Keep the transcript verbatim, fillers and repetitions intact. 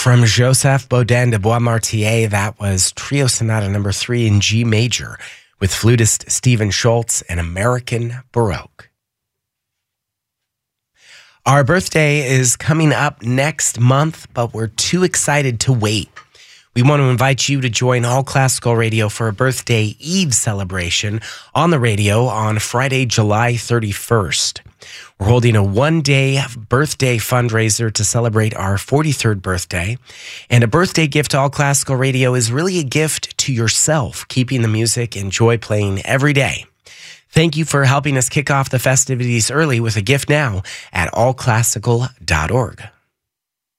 From Joseph Baudin de Boismartier, that was Trio Sonata number three in G major with flutist Stephen Schultz and American Baroque. Our birthday is coming up next month, but we're too excited to wait. We want to invite you to join All Classical Radio for a birthday Eve celebration on the radio on Friday, July thirty-first. We're holding a one-day birthday fundraiser to celebrate our forty-third birthday. And a birthday gift to All Classical Radio is really a gift to yourself, keeping the music and joy playing every day. Thank you for helping us kick off the festivities early with a gift now at all classical dot org.